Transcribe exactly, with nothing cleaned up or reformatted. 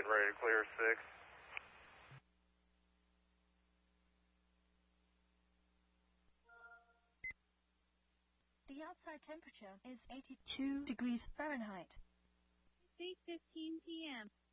getting ready to clear six. The outside temperature is eighty-two degrees Fahrenheit. It's eight fifteen p m